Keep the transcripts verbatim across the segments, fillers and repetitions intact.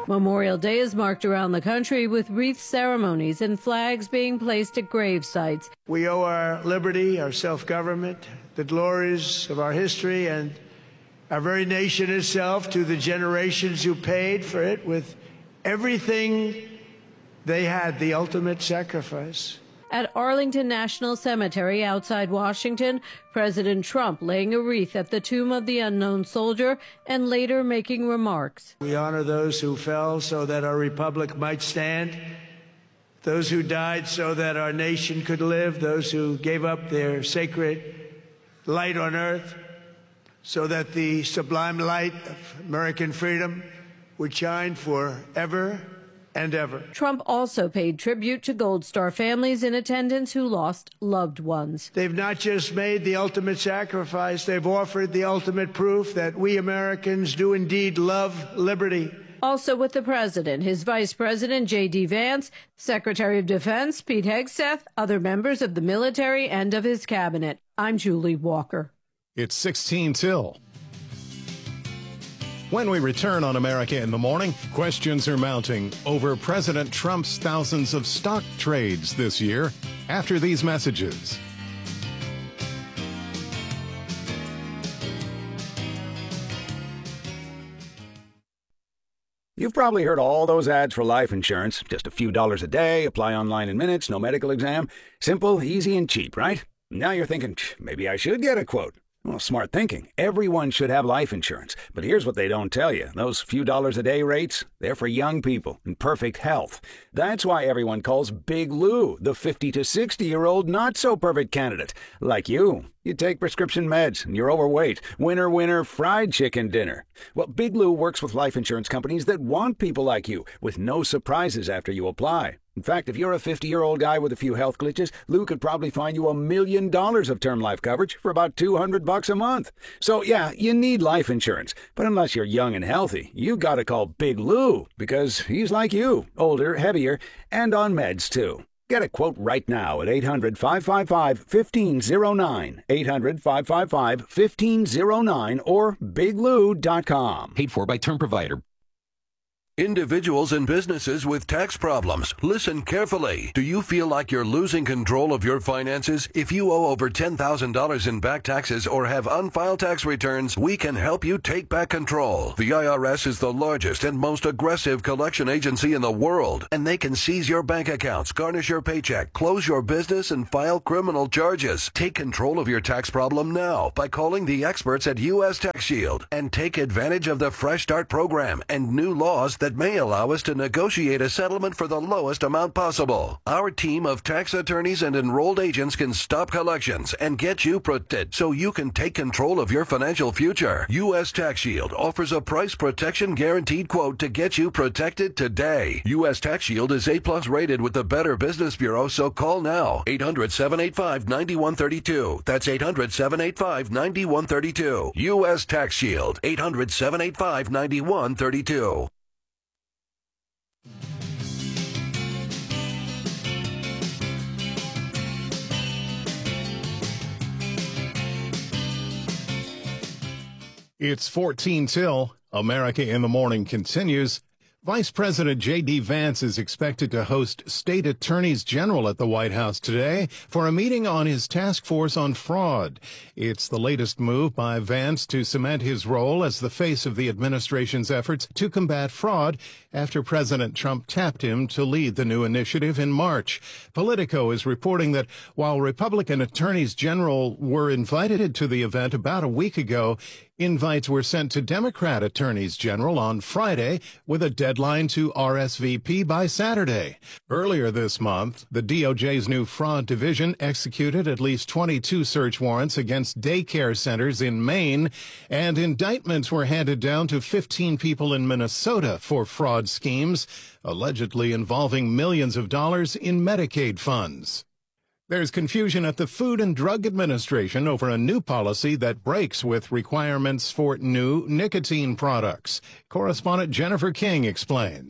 Memorial Day is marked around the country with wreath ceremonies and flags being placed at grave sites. We owe our liberty, our self-government, the glories of our history, and our very nation itself to the generations who paid for it with everything they had, the ultimate sacrifice. At Arlington National Cemetery outside Washington, President Trump laying a wreath at the tomb of the unknown soldier and later making remarks. We honor those who fell so that our republic might stand, those who died so that our nation could live, those who gave up their sacred light on earth so that the sublime light of American freedom would shine forever and ever. Trump also paid tribute to Gold Star families in attendance who lost loved ones. They've not just made the ultimate sacrifice, they've offered the ultimate proof that we Americans do indeed love liberty. Also with the president, his vice president, J D Vance, Secretary of Defense, Pete Hegseth, other members of the military and of his cabinet. I'm Julie Walker. It's sixteen till. When we return on America in the Morning, questions are mounting over President Trump's thousands of stock trades this year after these messages. You've probably heard all those ads for life insurance. Just a few dollars a day, apply online in minutes, no medical exam. Simple, easy, and cheap, right? Now you're thinking, maybe I should get a quote. Well, smart thinking. Everyone should have life insurance. But here's what they don't tell you. Those few dollars a day rates, they're for young people in perfect health. That's why everyone calls Big Lou the fifty to sixty-year-old not-so-perfect candidate. Like you. You take prescription meds and you're overweight. Winner, winner, fried chicken dinner. Well, Big Lou works with life insurance companies that want people like you, with no surprises after you apply. In fact, if you're a fifty-year-old guy with a few health glitches, Lou could probably find you a million dollars of term life coverage for about two hundred bucks a month. So yeah, you need life insurance. But unless you're young and healthy, you gotta call Big Lou, because he's like you, older, heavier, and on meds too. Get a quote right now at eight hundred, five five five, one five zero nine, eight hundred, five five five, one five zero nine, or big lou dot com. Paid for by term provider. Individuals and businesses with tax problems, listen carefully. Do you feel like you're losing control of your finances? If you owe over ten thousand dollars in back taxes or have unfiled tax returns, we can help you take back control. The I R S is the largest and most aggressive collection agency in the world, and they can seize your bank accounts, garnish your paycheck, close your business, and file criminal charges. Take control of your tax problem now by calling the experts at U S Tax Shield and take advantage of the Fresh Start program and new laws that that may allow us to negotiate a settlement for the lowest amount possible. Our team of tax attorneys and enrolled agents can stop collections and get you protected so you can take control of your financial future. U S Tax Shield offers a price protection guaranteed quote to get you protected today. U S Tax Shield is A plus rated with the Better Business Bureau, so call now. eight hundred, seven eight five, nine one three two. That's eight hundred, seven eight five, nine one three two. U S Tax Shield. eight hundred, seven eight five, nine one three two. It's fourteen till. America in the Morning continues. Vice President J D Vance is expected to host state attorneys general at the White House today for a meeting on his task force on fraud. It's the latest move by Vance to cement his role as the face of the administration's efforts to combat fraud after President Trump tapped him to lead the new initiative in March. Politico is reporting that while Republican attorneys general were invited to the event about a week ago, invites were sent to Democrat attorneys general on Friday with a deadline to R S V P by Saturday. Earlier this month, the D O J's new fraud division executed at least twenty-two search warrants against daycare centers in Maine, and indictments were handed down to fifteen people in Minnesota for fraud schemes, allegedly involving millions of dollars in Medicaid funds. There's confusion at the Food and Drug Administration over a new policy that breaks with requirements for new nicotine products. Correspondent Jennifer King explains.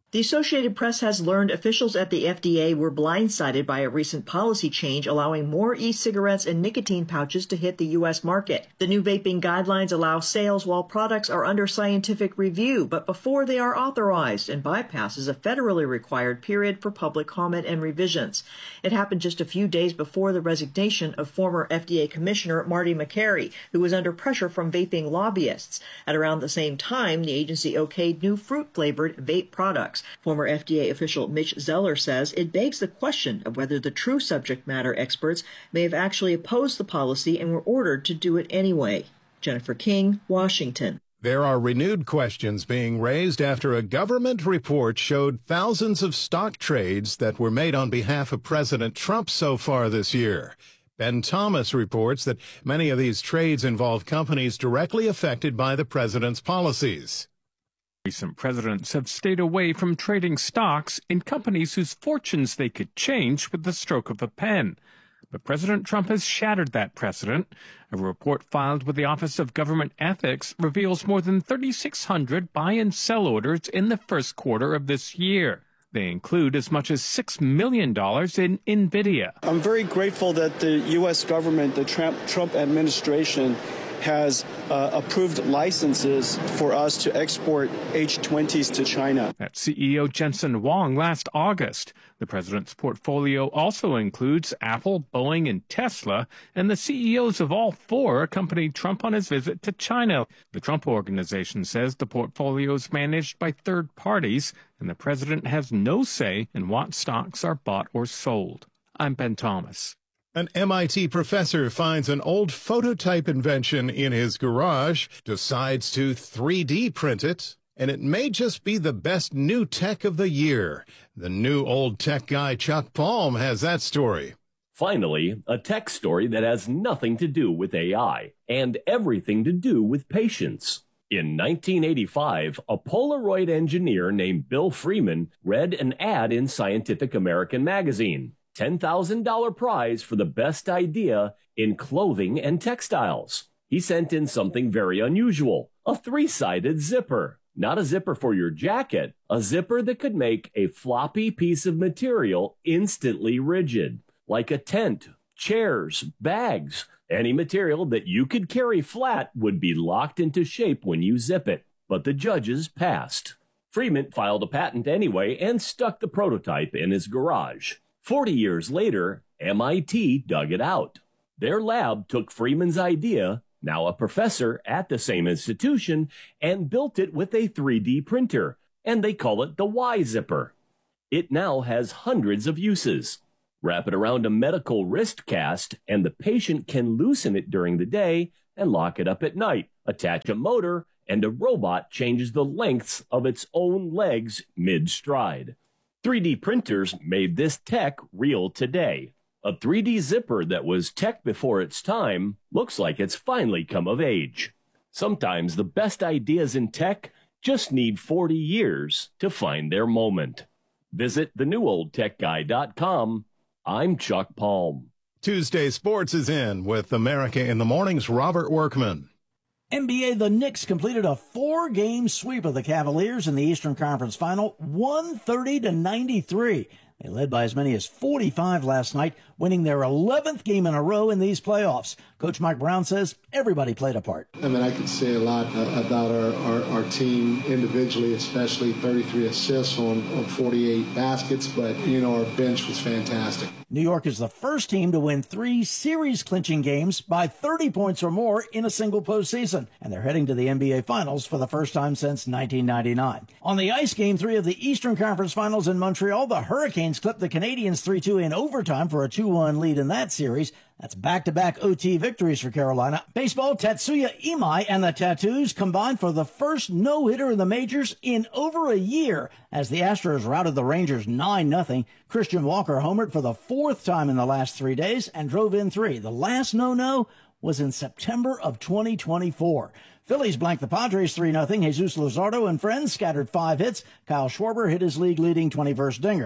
The Associated Press has learned officials at the F D A were blindsided by a recent policy change allowing more e-cigarettes and nicotine pouches to hit the U S market. The new vaping guidelines allow sales while products are under scientific review, but before they are authorized, and bypasses a federally required period for public comment and revisions. It happened just a few days before the resignation of former F D A Commissioner Marty Makary, who was under pressure from vaping lobbyists. At around the same time, the agency okayed new fruit-flavored vape products. Former F D A official Mitch Zeller says it begs the question of whether the true subject matter experts may have actually opposed the policy and were ordered to do it anyway. Jennifer King, Washington. There are renewed questions being raised after a government report showed thousands of stock trades that were made on behalf of President Trump so far this year. Ben Thomas reports that many of these trades involve companies directly affected by the president's policies. Recent presidents have stayed away from trading stocks in companies whose fortunes they could change with the stroke of a pen. But President Trump has shattered that precedent. A report filed with the Office of Government Ethics reveals more than thirty-six hundred buy and sell orders in the first quarter of this year. They include as much as six million dollars in NVIDIA. I'm very grateful that the U S government, the Trump, Trump administration, has uh, approved licenses for us to export H twenties to China. That's C E O Jensen Huang last August. The president's portfolio also includes Apple, Boeing, and Tesla, and the C E Os of all four accompanied Trump on his visit to China. The Trump Organization says the portfolio is managed by third parties, and the president has no say in what stocks are bought or sold. I'm Ben Thomas. An M I T professor finds an old phototype invention in his garage, decides to three D print it, and it may just be the best new tech of the year. The new old tech guy Chuck Palm has that story. Finally, a tech story that has nothing to do with A I and everything to do with patience. In nineteen eighty-five, a Polaroid engineer named Bill Freeman read an ad in Scientific American magazine. ten thousand dollars prize for the best idea in clothing and textiles. He sent in something very unusual, a three-sided zipper. Not a zipper for your jacket, a zipper that could make a floppy piece of material instantly rigid, like a tent, chairs, bags. Any material that you could carry flat would be locked into shape when you zip it. But the judges passed. Freeman filed a patent anyway and stuck the prototype in his garage. Forty years later, M I T dug it out. Their lab took Freeman's idea, now a professor at the same institution, and built it with a three D printer, and they call it the Y-Zipper. It now has hundreds of uses. Wrap it around a medical wrist cast, and the patient can loosen it during the day and lock it up at night. Attach a motor, and a robot changes the lengths of its own legs mid-stride. three D printers made this tech real today. A three D zipper that was tech before its time looks like it's finally come of age. Sometimes the best ideas in tech just need forty years to find their moment. Visit the new old tech guy dot com. I'm Chuck Palm. Tuesday Sports is in with America in the Morning's Robert Workman. N B A, the Knicks completed a four-game sweep of the Cavaliers in the Eastern Conference Final, one thirty to ninety-three. They led by as many as forty-five last night, winning their eleventh game in a row in these playoffs. Coach Mike Brown says everybody played a part. I mean, I can say a lot uh, about our, our, our team individually, especially thirty-three assists on, on forty-eight baskets, but, you know, our bench was fantastic. New York is the first team to win three series-clinching games by thirty points or more in a single postseason, and they're heading to the N B A Finals for the first time since nineteen ninety-nine. On the ice, Game three of the Eastern Conference Finals in Montreal, the Hurricanes clipped the Canadiens three two in overtime for a two one lead in that series. That's back-to-back O T victories for Carolina. Baseball, Tatsuya Imai and the Tattoos combined for the first no-hitter in the majors in over a year as the Astros routed the Rangers nine nothing. Christian Walker homered for the fourth time in the last three days and drove in three. The last no-no was in September of twenty twenty-four. Phillies blanked the Padres three nothing. Jesus Luzardo and friends scattered five hits. Kyle Schwarber hit his league-leading twenty-first dinger.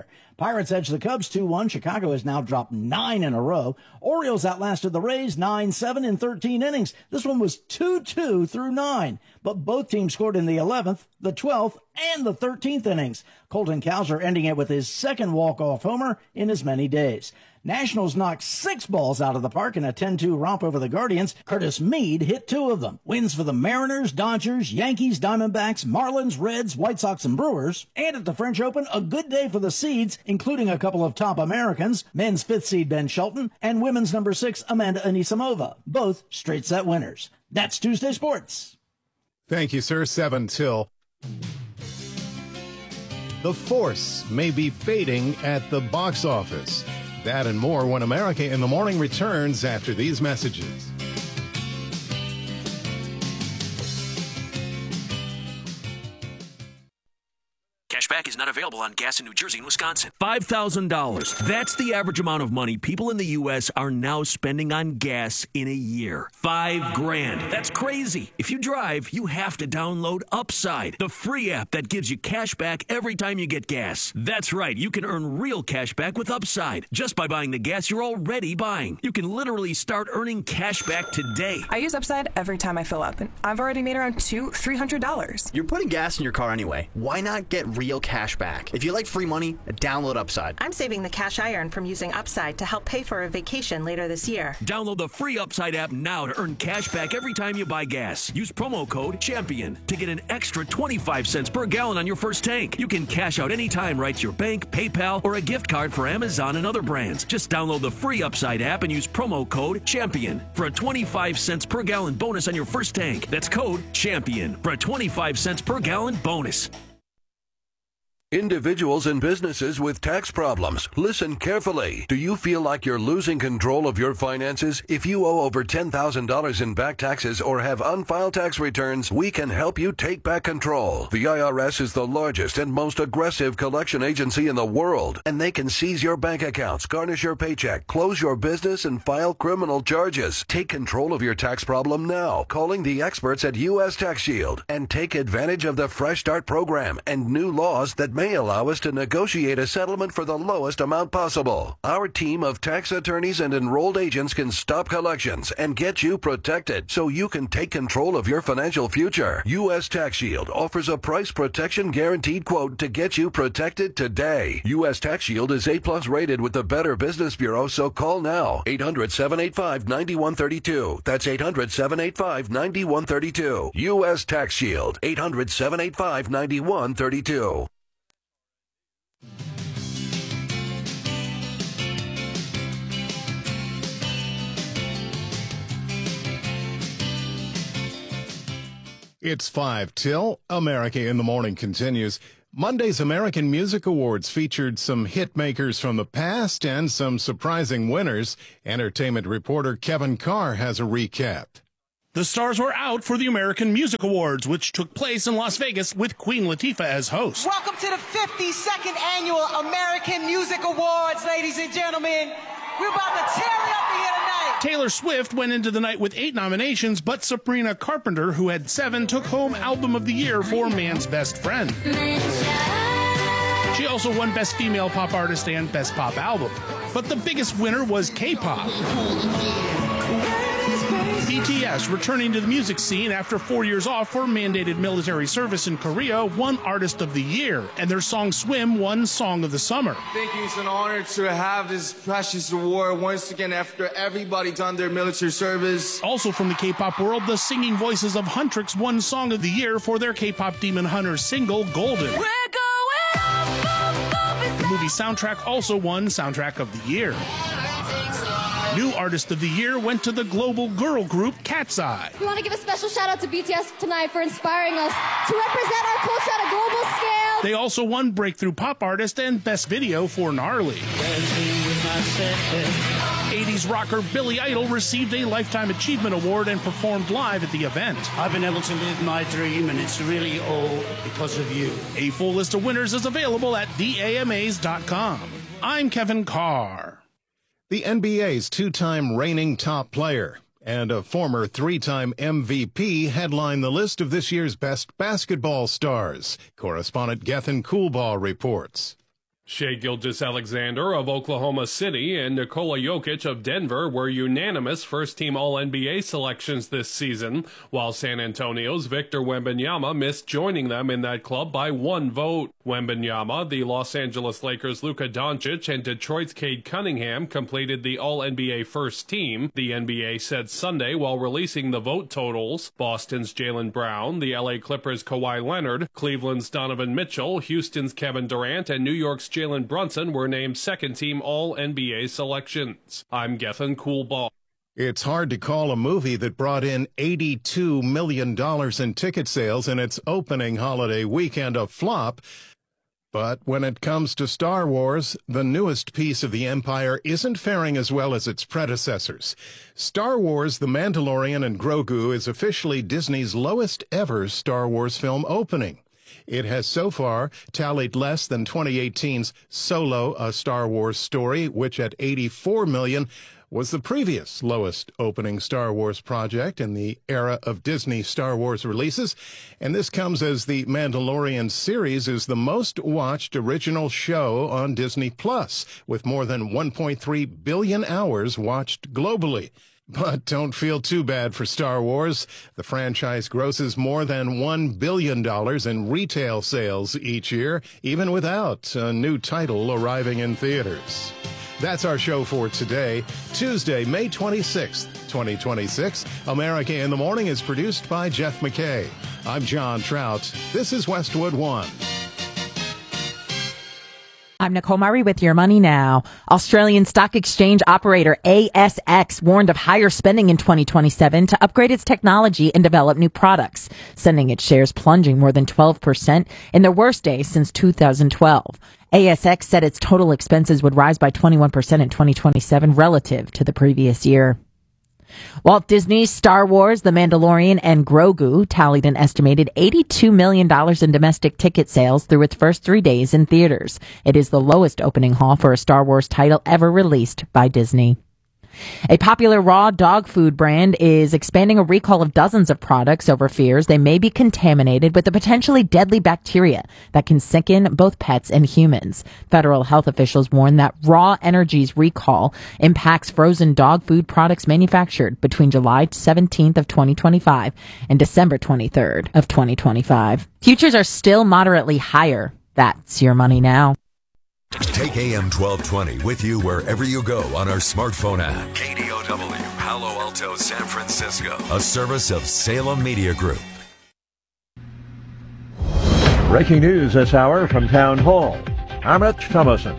Pirates edge the Cubs two one. Chicago has now dropped nine in a row. Orioles outlasted the Rays nine seven in thirteen innings. This one was two two through nine. But both teams scored in the eleventh, the twelfth, and the thirteenth innings. Colton Cowser ending it with his second walk-off homer in as many days. Nationals knocked six balls out of the park in a ten two romp over the Guardians. Curtis Mead hit two of them. Wins for the Mariners, Dodgers, Yankees, Diamondbacks, Marlins, Reds, White Sox, and Brewers. And at the French Open, a good day for the seeds, including a couple of top Americans, men's fifth seed Ben Shelton and women's number six Amanda Anisimova, both straight set winners. That's Tuesday Sports. Thank you, sir. Seven till. The Force may be fading at the box office. That and more when America in the Morning returns after these messages. Cashback is not available on gas in New Jersey and Wisconsin. five thousand dollars. That's the average amount of money people in the U S are now spending on gas in a year. Five grand. That's crazy. If you drive, you have to download Upside, the free app that gives you cash back every time you get gas. That's right. You can earn real cash back with Upside just by buying the gas you're already buying. You can literally start earning cash back today. I use Upside every time I fill up, and I've already made around two, three hundred dollars. You're putting gas in your car anyway. Why not get real cash back? If you like free money, download Upside. I'm saving the cash I earn from using Upside to help pay for a vacation later this year. Download the free Upside app now to earn cash back every time you buy gas. Use promo code CHAMPION to get an extra twenty-five cents per gallon on your first tank. You can cash out anytime right to your bank, PayPal, or a gift card for Amazon and other brands. Just download the free Upside app and use promo code CHAMPION for a twenty-five cents per gallon bonus on your first tank. That's code CHAMPION for a twenty-five cents per gallon bonus. Individuals and businesses with tax problems, listen carefully. Do you feel like you're losing control of your finances? If you owe over ten thousand dollars in back taxes or have unfiled tax returns, we can help you take back control. The I R S is the largest and most aggressive collection agency in the world, and they can seize your bank accounts, garnish your paycheck, close your business, and file criminal charges. Take control of your tax problem now, calling the experts at U S Tax Shield, and take advantage of the Fresh Start program and new laws that may allow us to negotiate a settlement for the lowest amount possible. Our team of tax attorneys and enrolled agents can stop collections and get you protected so you can take control of your financial future. U S Tax Shield offers a price protection guaranteed quote to get you protected today. U S Tax Shield is A plus rated with the Better Business Bureau, so call now. eight hundred, seven eight five, nine one three two. That's eight hundred, seven eight five, nine one three two. U S Tax Shield. eight hundred, seven eight five, nine one three two. It's five till. America in the Morning continues. Monday's American Music Awards featured some hit makers from the past and some surprising winners. Entertainment reporter Kevin Carr has a recap. The stars were out for the American Music Awards, which took place in Las Vegas with Queen Latifah as host. Welcome to the fifty-second Annual American Music Awards, ladies and gentlemen. We're about to tear it up here tonight. Taylor Swift went into the night with eight nominations, but Sabrina Carpenter, who had seven, took home Album of the Year for Man's Best Friend. She also won Best Female Pop Artist and Best Pop Album. But the biggest winner was K-pop. B T S, returning to the music scene after four years off for mandated military service in Korea, won Artist of the Year, and their song Swim won Song of the Summer. Thank you. It's an honor to have this precious award once again after everybody done their military service. Also from the K-pop world, the singing voices of Huntrix won Song of the Year for their K-pop Demon Hunters single, Golden. We're going up, up, up. The movie soundtrack also won Soundtrack of the Year. New Artist of the Year went to the global girl group Cat's Eye. We want to give a special shout out to B T S tonight for inspiring us to represent our culture at a global scale. They also won Breakthrough Pop Artist and Best Video for Gnarly. eighties rocker Billy Idol received a Lifetime Achievement Award and performed live at the event. I've been able to live my dream, and it's really all because of you. A full list of winners is available at D A M As dot com. I'm Kevin Carr. The N B A's two-time reigning top player and a former three-time M V P headline the list of this year's best basketball stars. Correspondent Gethin Coolbaugh reports. Shai Gilgeous-Alexander of Oklahoma City and Nikola Jokic of Denver were unanimous first-team All N B A selections this season, while San Antonio's Victor Wembanyama missed joining them in that club by one vote. Wembanyama, the Los Angeles Lakers' Luka Doncic, and Detroit's Cade Cunningham completed the All N B A first team, the N B A said Sunday while releasing the vote totals. Boston's Jaylen Brown, the L A Clippers' Kawhi Leonard, Cleveland's Donovan Mitchell, Houston's Kevin Durant, and New York's Jalen Brunson were named second-team All N B A selections. I'm Gethin Coolbaugh. It's hard to call a movie that brought in eighty-two million dollars in ticket sales in its opening holiday weekend a flop. But when it comes to Star Wars, the newest piece of the empire isn't faring as well as its predecessors. Star Wars: The Mandalorian and Grogu is officially Disney's lowest ever Star Wars film opening. It has so far tallied less than twenty eighteen's Solo: A Star Wars Story, which at eighty-four million dollars was the previous lowest opening Star Wars project in the era of Disney Star Wars releases. And this comes as the Mandalorian series is the most watched original show on Disney Plus, with more than one point three billion hours watched globally. But don't feel too bad for Star Wars. The franchise grosses more than one billion dollars in retail sales each year, even without a new title arriving in theaters. That's our show for today, Tuesday, May twenty-sixth, twenty twenty-six. America in the Morning is produced by Jeff McKay. I'm John Trout. This is Westwood One. I'm Nicole Murray with Your Money Now. Australian stock exchange operator A S X warned of higher spending in twenty twenty-seven to upgrade its technology and develop new products, sending its shares plunging more than twelve percent in their worst day since two thousand twelve. A S X said its total expenses would rise by twenty-one percent in twenty twenty-seven relative to the previous year. Walt Disney's Star Wars, The Mandalorian, and Grogu tallied an estimated eighty-two million dollars in domestic ticket sales through its first three days in theaters. It is the lowest opening haul for a Star Wars title ever released by Disney. A popular raw dog food brand is expanding a recall of dozens of products over fears they may be contaminated with a potentially deadly bacteria that can sicken both pets and humans. Federal health officials warn that Raw Energy's recall impacts frozen dog food products manufactured between July seventeenth of twenty twenty-five and December twenty-third of twenty twenty-five. Futures are still moderately higher. That's Your Money Now. Take A M twelve twenty with you wherever you go on our smartphone app. K D O W, Palo Alto, San Francisco. A service of Salem Media Group. Breaking news this hour from Town Hall. Amit Thomason.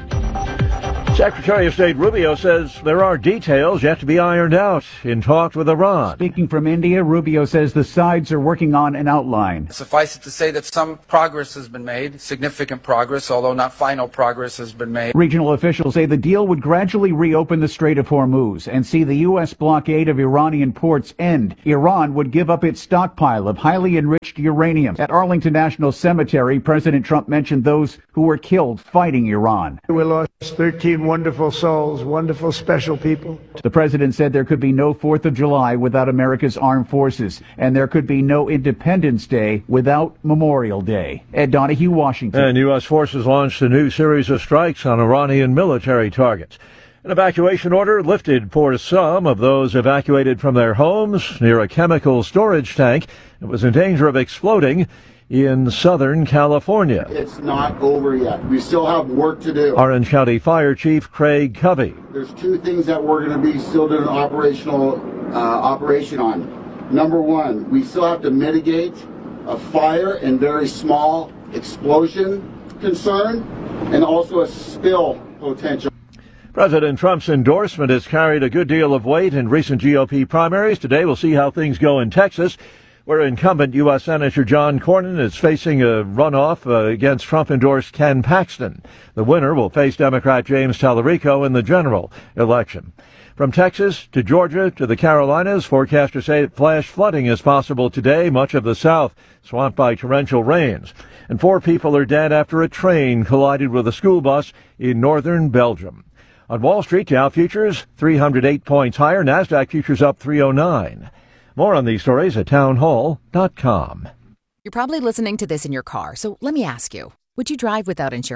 Secretary of State Rubio says there are details yet to be ironed out in talks with Iran. Speaking from India, Rubio says the sides are working on an outline. Suffice it to say that some progress has been made, significant progress, although not final progress has been made. Regional officials say the deal would gradually reopen the Strait of Hormuz and see the U S blockade of Iranian ports end. Iran would give up its stockpile of highly enriched uranium. At Arlington National Cemetery, President Trump mentioned those who were killed fighting Iran. We lost thirteen wonderful souls, wonderful, special people. The president said there could be no fourth of July without America's armed forces, and there could be no Independence Day without Memorial Day. Ed Donahue, Washington. And U S forces launched a new series of strikes on Iranian military targets. An evacuation order lifted for some of those evacuated from their homes near a chemical storage tank that was in danger of exploding in Southern California. It's not over yet. We still have work to do. Orange County Fire Chief Craig Covey. There's two things that we're going to be still doing an operational uh, operation on. Number one, we still have to mitigate a fire and very small explosion concern, and also a spill potential. President Trump's endorsement has carried a good deal of weight in recent G O P primaries. Today we'll see how things go in Texas, where incumbent U S Senator John Cornyn is facing a runoff uh, against Trump-endorsed Ken Paxton. The winner will face Democrat James Tallarico in the general election. From Texas to Georgia to the Carolinas, forecasters say flash flooding is possible today. Much of the South swamped by torrential rains. And four people are dead after a train collided with a school bus in northern Belgium. On Wall Street, Dow futures three hundred eight points higher. NASDAQ futures up three oh nine. More on these stories at townhall dot com. You're probably listening to this in your car, so let me ask you, would you drive without insurance?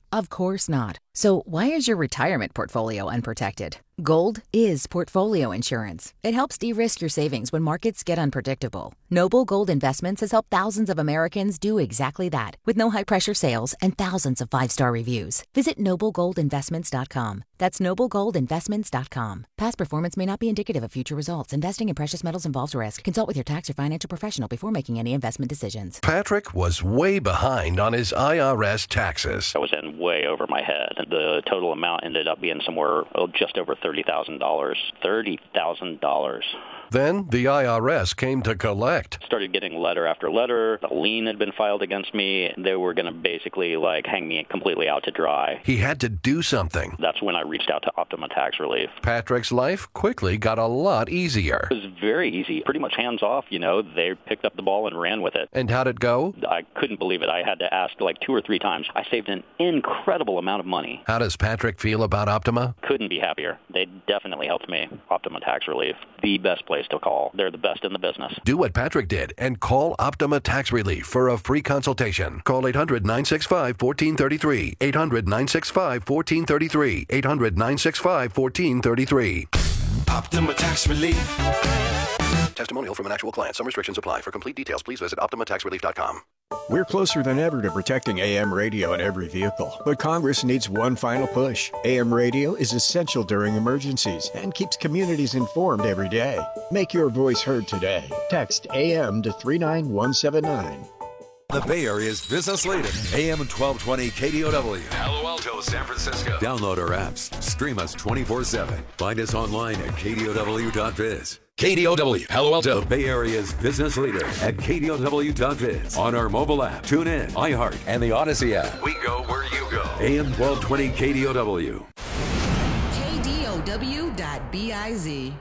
Of course not. So why is your retirement portfolio unprotected? Gold is portfolio insurance. It helps de-risk your savings when markets get unpredictable. Noble Gold Investments has helped thousands of Americans do exactly that, with no high-pressure sales and thousands of five-star reviews. Visit noble gold investments dot com. That's noble gold investments dot com. Past performance may not be indicative of future results. Investing in precious metals involves risk. Consult with your tax or financial professional before making any investment decisions. Patrick was way behind on his I R S taxes. I was in way over my head. The total amount ended up being somewhere oh, just over thirty thousand dollars. thirty thousand dollars. Then the I R S came to collect. Started getting letter after letter. A lien had been filed against me. They were going to basically like hang me completely out to dry. He had to do something. That's when I reached out to Optima Tax Relief. Patrick's life quickly got a lot easier. It was very easy. Pretty much hands off, you know. They picked up the ball and ran with it. And how'd it go? I couldn't believe it. I had to ask like two or three times. I saved an incredible amount of money. How does Patrick feel about Optima? Couldn't be happier. They definitely helped me. Optima Tax Relief, the best place to call. They're the best in the business. Do what Patrick did and call Optima Tax Relief for a free consultation. Call eight hundred, nine six five, one four three three. eight hundred, nine six five, one four three three. eight hundred, nine six five, one four three three. Optima Tax Relief. Testimonial from an actual client. Some restrictions apply. For complete details, please visit optima tax relief dot com. We're closer than ever to protecting A M radio in every vehicle, but Congress needs one final push. A M radio is essential during emergencies and keeps communities informed every day. Make your voice heard today. Text A M to three nine one seven nine. The Bay Area's business leader, A M twelve twenty K D O W. Palo Alto, San Francisco. Download our apps. Stream us twenty-four seven. Find us online at K D O W dot biz. K D O W, Palo Alto. The Bay Area's business leader at K D O W dot biz. On our mobile app, tune in, iHeart, and the Odyssey app. We go where you go. A M twelve twenty K D O W. K D O W dot biz.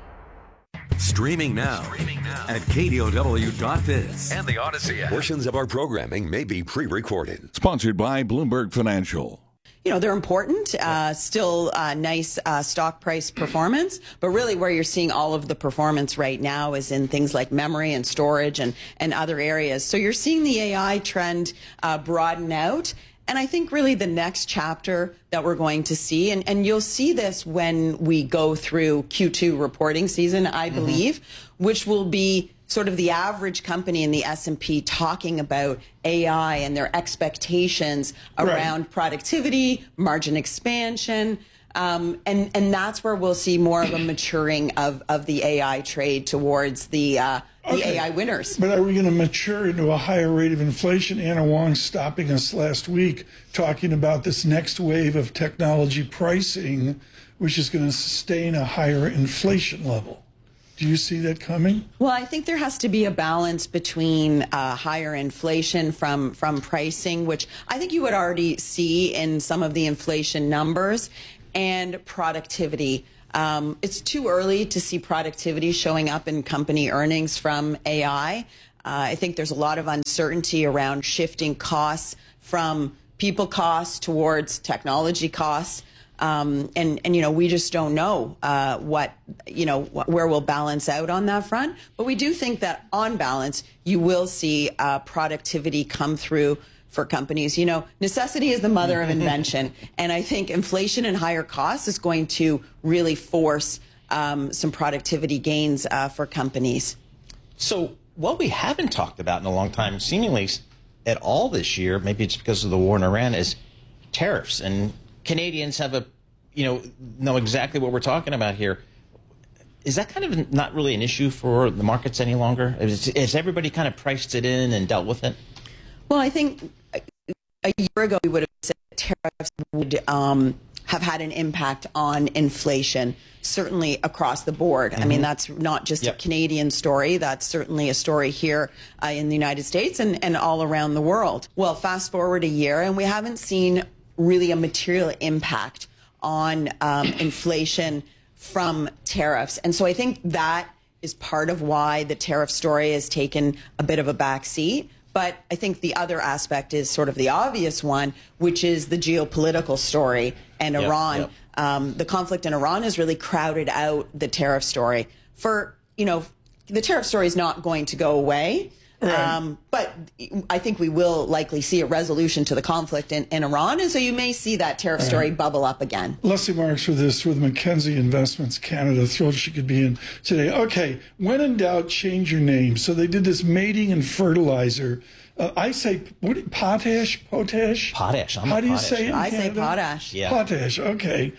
Streaming now, Streaming now. at K D O W dot biz. And the Odyssey app. Portions of our programming may be pre-recorded. Sponsored by Bloomberg Financial. You know, they're important, uh, still uh, nice uh, stock price performance, but really where you're seeing all of the performance right now is in things like memory and storage and, and other areas. So you're seeing the A I trend uh, broaden out. And I think really the next chapter that we're going to see, and, and you'll see this when we go through Q two reporting season, I believe, mm-hmm. which will be sort of the average company in the S and P talking about A I and their expectations around right. productivity, margin expansion. Um, and, and that's where we'll see more of a maturing of, of the A I trade towards the, uh, the okay. A I winners. But are we going to mature into a higher rate of inflation? Anna Wong stopping us last week talking about this next wave of technology pricing, which is going to sustain a higher inflation level. Do you see that coming? Well, I think there has to be a balance between uh, higher inflation from, from pricing, which I think you would already see in some of the inflation numbers, and productivity. Um, it's too early to see productivity showing up in company earnings from A I. Uh, I think there's a lot of uncertainty around shifting costs from people costs towards technology costs. Um, and, and, you know, we just don't know uh, what, you know, wh where we'll balance out on that front. But we do think that on balance, you will see uh, productivity come through for companies. You know, necessity is the mother of invention. And I think inflation and higher costs is going to really force um, some productivity gains uh, for companies. So what we haven't talked about in a long time, seemingly at all this year, maybe it's because of the war in Iran, is tariffs. And Canadians have a, you know, know exactly what we're talking about here. Is that kind of not really an issue for the markets any longer? Is, has everybody kind of priced it in and dealt with it? Well, I think a year ago we would have said tariffs would um, have had an impact on inflation, certainly across the board. Mm-hmm. I mean, that's not just yep. a Canadian story. That's certainly a story here uh, in the United States and, and all around the world. Well, fast forward a year and we haven't seen really a material impact on um, inflation from tariffs. And so I think that is part of why the tariff story has taken a bit of a backseat. But I think the other aspect is sort of the obvious one, which is the geopolitical story and yep, Iran. Yep. Um, the conflict in Iran has really crowded out the tariff story. For, you know, the tariff story is not going to go away. Right. Um, but I think we will likely see a resolution to the conflict in, in Iran, and so you may see that tariff story right. bubble up again. Leslie Marks with this, with Mackenzie Investments Canada. Thrilled she could be in today. Okay, when in doubt, change your name. So they did this mating and fertilizer. Uh, I say what, potash, potash? Potash. I'm How do you potash. say it in I Canada? say potash. Yeah. Potash, okay.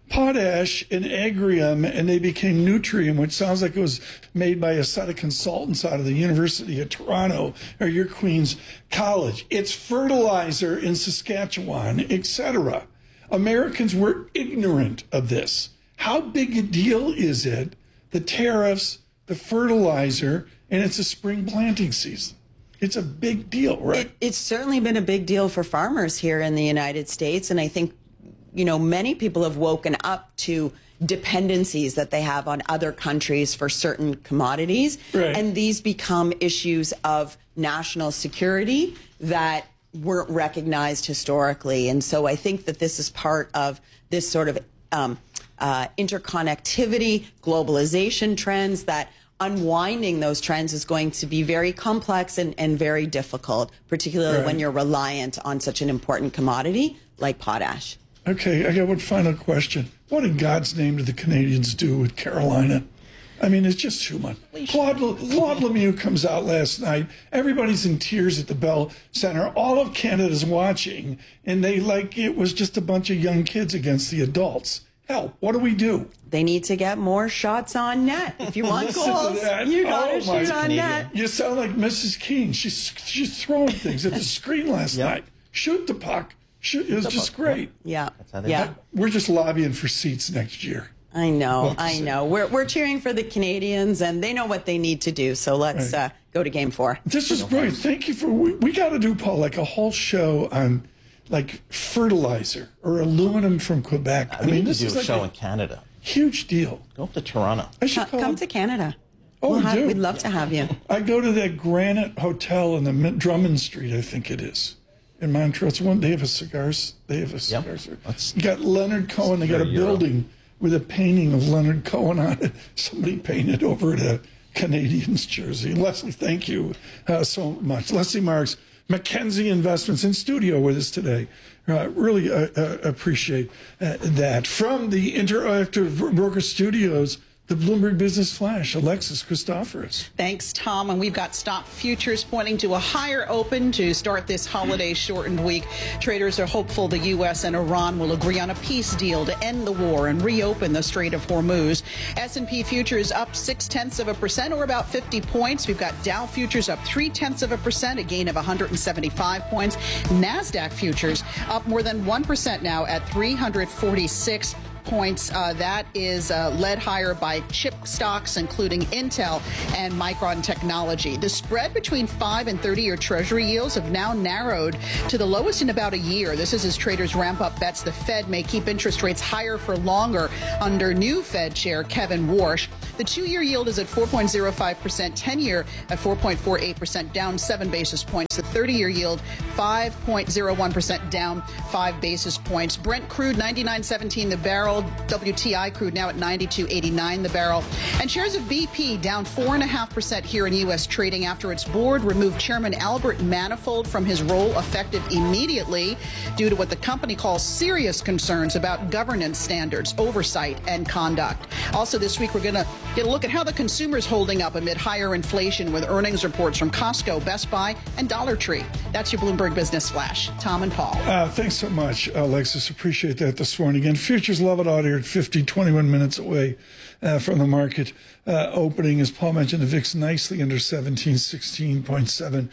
Potash and Agrium, and they became Nutrium, which sounds like it was made by a set of consultants out of the University of Toronto or your Queen's College. It's fertilizer in Saskatchewan, et cetera. Americans were ignorant of this. How big a deal is it? The tariffs, the fertilizer, and it's a spring planting season. It's a big deal, right? It, it's certainly been a big deal for farmers here in the United States, and I think you know, many people have woken up to dependencies that they have on other countries for certain commodities. Right. And these become issues of national security that weren't recognized historically. And so I think that this is part of this sort of um, uh, interconnectivity, globalization trends, that unwinding those trends is going to be very complex and, and very difficult, particularly right. when you're reliant on such an important commodity like potash. Okay, I got one final question. What in God's name did the Canadians do with Carolina? I mean, it's just too much. Claude, Claude Lemieux comes out last night. Everybody's in tears at the Bell Center. All of Canada's watching, and they like it was just a bunch of young kids against the adults. Help, what do we do? They need to get more shots on net. If you want goals, you got to oh, shoot on net. You sound like Missus Keene. She's, she's throwing things at the screen last yep. night. Shoot the puck. Shoot, it was just great. Yeah, yeah. We're just lobbying for seats next year. I know, I know. We're we're cheering for the Canadians, and they know what they need to do. So let's right. uh, go to game four. This is brilliant. Thank you for. We, we got to do, Paul, like a whole show on like fertilizer or aluminum from Quebec. I, I mean, need this to do is a like show a in Canada. Huge deal. Go up to Toronto. I should come, come to Canada. Oh, we'll we have, do. We'd love to have you. I go to that Granite Hotel in the Drummond Street, I think it is. In Montreal, it's one. They have a cigars. They have a cigars. Yep. You got Leonard Cohen. They got a building with a painting of Leonard Cohen on it. Somebody painted over it a Canadians jersey. Leslie, thank you uh, so much. Leslie Marks, Mackenzie Investments, in studio with us today. Uh, really uh, uh, appreciate uh, that. From the Interactive Broker Studios, the Bloomberg Business Flash, Alexis Christoforous. Thanks, Tom. And we've got stock futures pointing to a higher open to start this holiday shortened week. Traders are hopeful the U S and Iran will agree on a peace deal to end the war and reopen the Strait of Hormuz. S and P futures up six tenths of a percent, or about fifty points. We've got Dow futures up three tenths of a percent, a gain of one hundred seventy-five points. NASDAQ futures up more than one percent now at three hundred forty-six points. Uh, that is uh, led higher by chip stocks, including Intel and Micron Technology. The spread between five and thirty-year Treasury yields have now narrowed to the lowest in about a year. This is as traders ramp up bets the Fed may keep interest rates higher for longer under new Fed Chair Kevin Warsh. The two-year yield is at four point oh five percent, ten-year at four point four eight percent, down seven basis points. The thirty-year yield, five point oh one percent, down five basis points. Brent crude, ninety-nine seventeen the barrel. W T I crude now at ninety-two eighty-nine the barrel. And shares of B P down four point five percent here in U S trading after its board removed Chairman Albert Manifold from his role effective immediately due to what the company calls serious concerns about governance standards, oversight, and conduct. Also this week, we're going to get a look at how the consumer is holding up amid higher inflation with earnings reports from Costco, Best Buy, and Dollar Tree. That's your Bloomberg Business Flash. Tom and Paul. Uh, thanks so much, Alexis. Appreciate that this morning. And futures love it out here at fifty, twenty-one minutes away uh, from the market uh, opening. As Paul mentioned, the V I X nicely under seventeen, sixteen point seven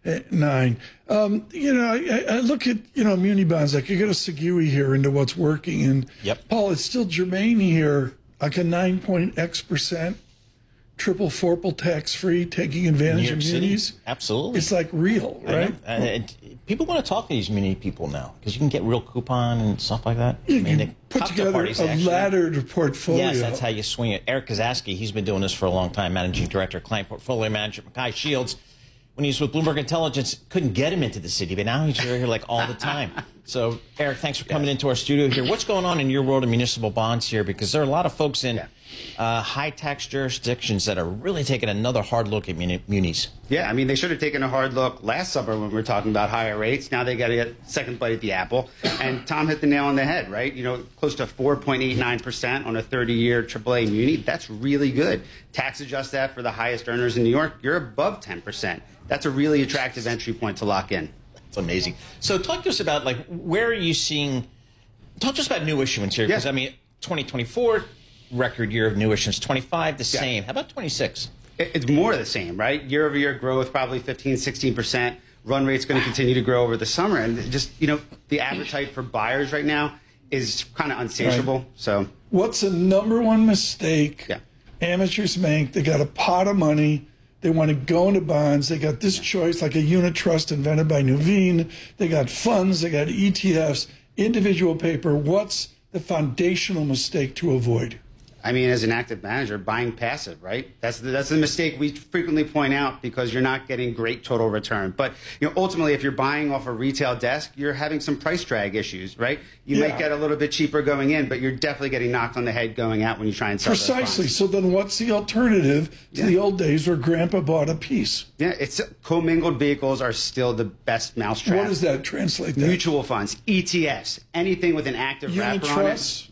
nine. Um, you know, I, I look at, you know, muni bonds, like you got a Segui here into what's working. And yep. Paul, it's still germane here, like a nine point X percent. Triple forple tax free, taking advantage of munis. City. Absolutely, it's like real, right? Uh, it, people want to talk to these muni people now because you can get real coupon and stuff like that. You I mean, can put together a actually, laddered portfolio. Yes, that's how you swing it. Eric Kazaski, he's been doing this for a long time. Managing Director, Client Portfolio Manager, Mackay Shields. When he was with Bloomberg Intelligence, couldn't get him into the city, but now he's here like all the time. So, Eric, thanks for coming yeah. into our studio here. What's going on in your world of municipal bonds here? Because there are a lot of folks in yeah. uh, high-tax jurisdictions that are really taking another hard look at muni- munis. Yeah, I mean, they should have taken a hard look last summer when we were talking about higher rates. Now they got to get second bite at the apple. And Tom hit the nail on the head, right? You know, close to four point eight nine percent on a thirty-year triple A muni. That's really good. Tax adjust that for the highest earners in New York, you're above ten percent. That's a really attractive entry point to lock in. It's amazing. So talk to us about, like, where are you seeing, talk to us about new issuance here. Because, yeah. I mean, twenty twenty-four, record year of new issuance. twenty-five, the yeah. same. How about twenty-six? It's more of the same, right? Year-over-year growth, probably fifteen, sixteen percent. Run rate's going to continue to grow over the summer. And just, you know, the appetite for buyers right now is kind of unsatiable. Right. So, what's the number one mistake yeah. amateurs make? They got a pot of money. They want to go into bonds. They got this choice, like a unit trust invented by Nuveen. They got funds. They got E T Fs, individual paper. What's the foundational mistake to avoid? I mean, as an active manager, buying passive, right? That's the, that's the mistake we frequently point out because you're not getting great total return. But, you know, ultimately, if you're buying off a retail desk, you're having some price drag issues, right? You yeah. might get a little bit cheaper going in, but you're definitely getting knocked on the head going out when you try and sell those bonds. Precisely. So then what's the alternative to yeah. the old days where Grandpa bought a piece? Yeah, it's commingled vehicles are still the best mousetrap. What does that translate to? Mutual funds, E T Fs, anything with an active wrapper on it.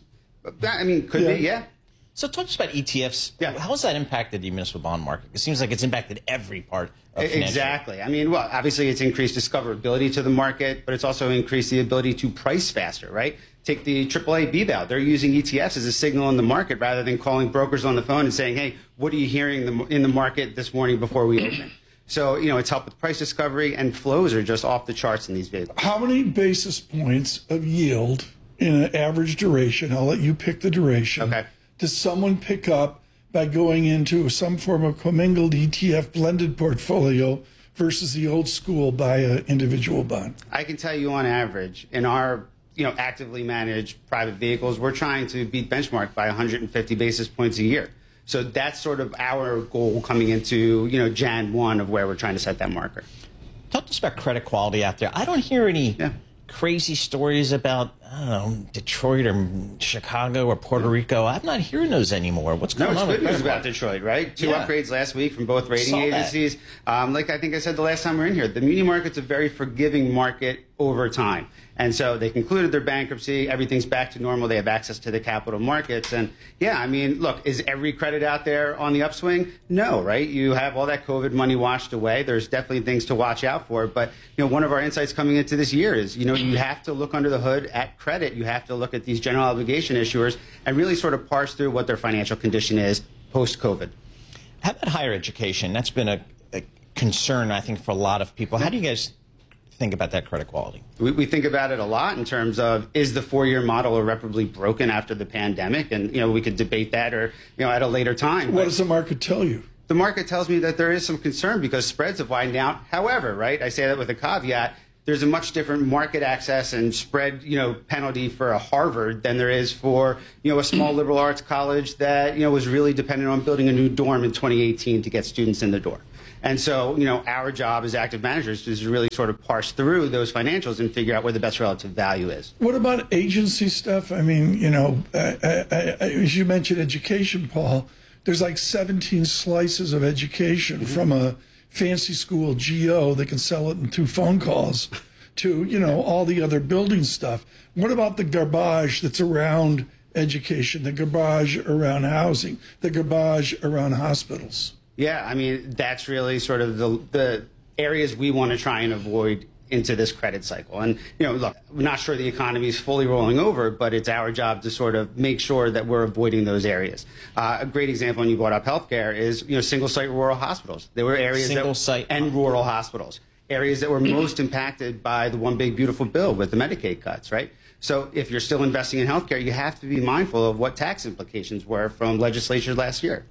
I mean, could yeah. be, yeah. So talk to us about E T Fs. Yeah. How has that impacted the municipal bond market? It seems like it's impacted every part of financial. Exactly. I mean, well, obviously it's increased discoverability to the market, but it's also increased the ability to price faster, right? Take the triple A B BAL. They're using E T Fs as a signal in the market rather than calling brokers on the phone and saying, hey, what are you hearing in the market this morning before we open? So, you know, it's helped with price discovery, and flows are just off the charts in these vehicles. How many basis points of yield in an average duration? I'll let you pick the duration. Okay. Does someone pick up by going into some form of commingled E T F blended portfolio versus the old school buy an individual bond? I can tell you on average, in our you know actively managed private vehicles, we're trying to beat benchmark by one hundred fifty basis points a year. So that's sort of our goal coming into you know January first of where we're trying to set that marker. Talk to us about credit quality out there. I don't hear any yeah. crazy stories about, I don't know, Detroit or Chicago or Puerto Rico. I'm not hearing those anymore. What's going no, on? No, it's good news about Detroit, right? Two yeah. upgrades last week from both rating agencies. Um, like I think I said the last time we were in here, the muni market's a very forgiving market over time. And so they concluded their bankruptcy. Everything's back to normal. They have access to the capital markets. And, yeah, I mean, look, is every credit out there on the upswing? No, right? You have all that COVID money washed away. There's definitely things to watch out for. But, you know, one of our insights coming into this year is, you know, you have to look under the hood at credit. You have to look at these general obligation issuers and really sort of parse through what their financial condition is post-COVID. How about higher education? That's been a, a concern, I think, for a lot of people. How do you guys think about that credit quality? We, we think about it a lot in terms of, is the four-year model irreparably broken after the pandemic? And, you know, we could debate that or, you know, at a later time. What but does the market tell you? The market tells me that there is some concern because spreads have widened out. However, right, I say that with a caveat, there's a much different market access and spread, you know, penalty for a Harvard than there is for, you know, a small liberal arts college that, you know, was really dependent on building a new dorm in twenty eighteen to get students in the door. And so, you know, our job as active managers is to really sort of parse through those financials and figure out where the best relative value is. What about agency stuff? I mean, you know, I, I, I, as you mentioned education, Paul, there's like seventeen slices of education mm-hmm. from a fancy school G O that can sell it in two phone calls to, you know, all the other building stuff. What about the garbage that's around education, the garbage around housing, the garbage around hospitals? Yeah, I mean, that's really sort of the, the areas we want to try and avoid into this credit cycle. And, you know, look, we're not sure the economy is fully rolling over, but it's our job to sort of make sure that we're avoiding those areas. Uh, a great example, when you brought up healthcare, is, you know, single-site rural hospitals. There were areas single that, site and rural hospitals, areas that were most impacted by the One Big Beautiful Bill with the Medicaid cuts, right? So if you're still investing in healthcare, you have to be mindful of what tax implications were from legislature last year.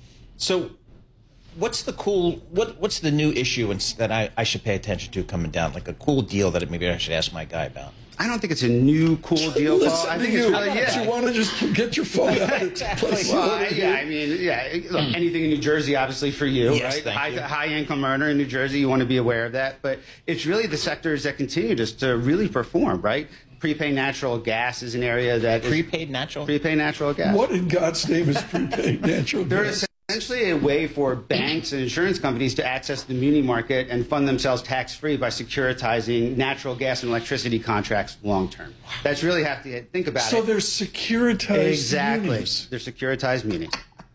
So what's the cool, what, what's the new issuance that I, I should pay attention to coming down? Like a cool deal that maybe I should ask my guy about? I don't think it's a new cool deal, Paul. Listen I to think you. it's really, yeah. You want to just get your phone out and place Well, the I, order. yeah, I mean, yeah, look, anything in New Jersey, obviously, for you, Yes, right? thank High, you. high-income earner in New Jersey, you want to be aware of that. But it's really the sectors that continue just to really perform, right? Prepaid natural gas is an area that is... Prepaid natural? Prepaid natural gas. What in God's name is prepaid natural There gas? is essentially a way for banks and insurance companies to access the muni market and fund themselves tax-free by securitizing natural gas and electricity contracts long-term. That's really have to think about So it. they're securitized Exactly. munis. They're securitized muni.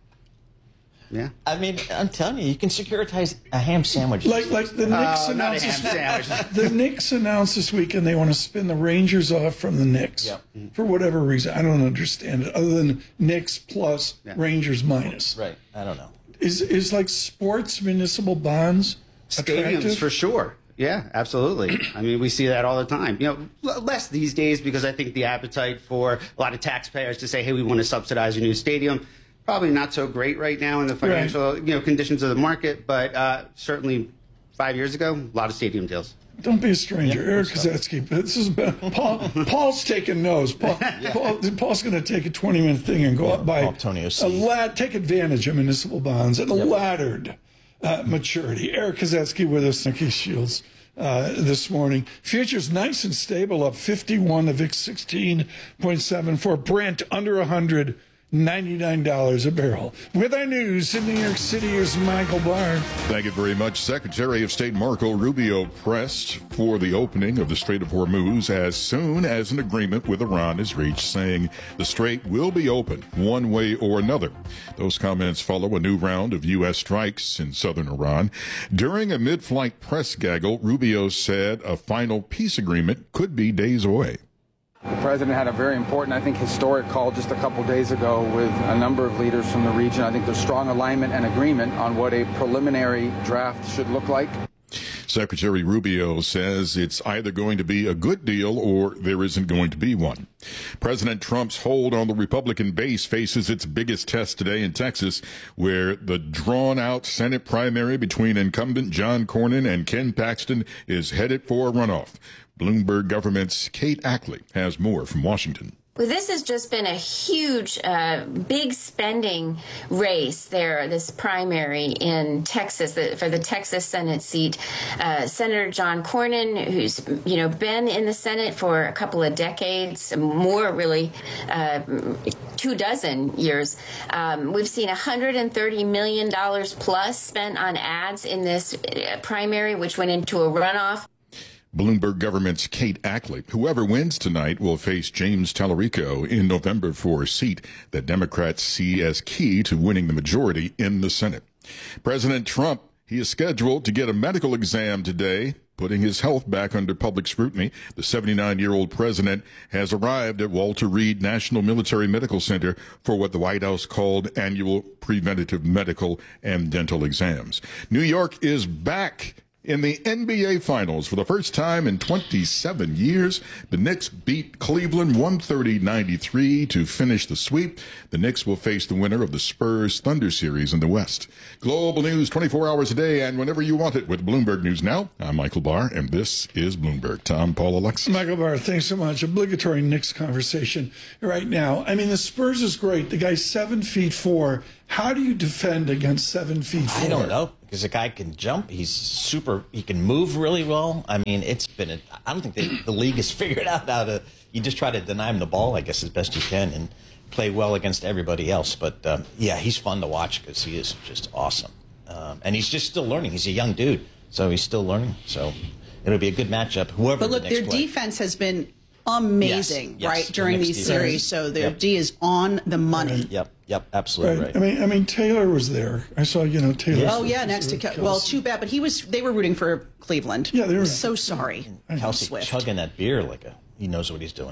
Yeah. I mean, I'm telling you, you can securitize a ham sandwich. Like, like the Knicks Oh, not a announced ham this, sandwich. the Knicks announced this weekend they want to spin the Rangers off from the Knicks Yep. for whatever reason. I don't understand it, other than Knicks plus Yeah. Rangers minus. Right. I don't know. Is is like sports municipal bonds attractive? Stadiums, for sure. Yeah, absolutely. I mean, we see that all the time. You know, l- less these days because I think the appetite for a lot of taxpayers to say, hey, we want to subsidize a new stadium, probably not so great right now in the financial you know conditions of the market, but uh, certainly five years ago, a lot of stadium deals. Don't be a stranger. Yeah, Eric Kazatsky. This is Paul. Paul's taking notes. Paul, Paul, Paul's going to take a twenty-minute thing and go up by Paul Tonio a C. lad, take advantage of municipal bonds at a laddered uh, maturity. Eric Kazatsky with us, Nikki Shields, uh, this morning. Futures nice and stable, up fifty-one. The V I X sixteen point seven four. Brent under one hundred. ninety-nine dollars a barrel. With our news in New York City, here's Michael Barr. Thank you very much. Secretary of State Marco Rubio pressed for the opening of the Strait of Hormuz as soon as an agreement with Iran is reached, saying the strait will be open one way or another. Those comments follow a new round of U S strikes in southern Iran. During a mid-flight press gaggle, Rubio said a final peace agreement could be days away. The president had a very important, I think, historic call just a couple days ago with a number of leaders from the region. I think there's strong alignment and agreement on what a preliminary draft should look like. Secretary Rubio says it's either going to be a good deal or there isn't going to be one. President Trump's hold on the Republican base faces its biggest test today in Texas, where the drawn-out Senate primary between incumbent John Cornyn and Ken Paxton is headed for a runoff. Bloomberg Government's Kate Ackley has more from Washington. Well, this has just been a huge, uh, big spending race there, this primary in Texas the, for the Texas Senate seat. Uh, Senator John Cornyn, who's, you know, been in the Senate for a couple of decades, more really, uh, two dozen years. Um, we've seen one hundred thirty million dollars plus spent on ads in this primary, which went into a runoff. Bloomberg Government's Kate Ackley. Whoever wins tonight will face James Tallarico in November for a seat that Democrats see as key to winning the majority in the Senate. President Trump, he is scheduled to get a medical exam today, putting his health back under public scrutiny. The seventy-nine-year-old president has arrived at Walter Reed National Military Medical Center for what the White House called annual preventative medical and dental exams. New York is back in the N B A Finals for the first time in twenty-seven years. The Knicks beat Cleveland one thirty to ninety-three to finish the sweep. The Knicks will face the winner of the Spurs Thunder series in the West. Global news twenty-four hours a day and whenever you want it with Bloomberg News Now. I'm Michael Barr, and this is Bloomberg. Tom, Paul, Alexis. Michael Barr, thanks so much. Obligatory Knicks conversation right now. I mean, the Spurs is great. The guy's seven feet four. How do you defend against seven feet four? I don't know, because the guy can jump. He's super. He can move really well. I mean, it's been. A, I don't think they, the league has figured out how to. You just try to deny him the ball, I guess, as best you can, and play well against everybody else. But um, yeah, he's fun to watch because he is just awesome, um, and he's just still learning. He's a young dude, so he's still learning. So it'll be a good matchup. Whoever. But look, the next their play. defense has been amazing, Yes, yes, right, the during Knicks these defense. series. So their Yep. D is on the money. Yep, yep, absolutely right. I mean, I mean, Taylor was there. I saw, you know, Taylor. Oh yeah, next to Kel- well, too bad, but he was. They were rooting for Cleveland. Yeah, they were. So sorry, Kelsey Swift. chugging that beer like a. He knows what he's doing.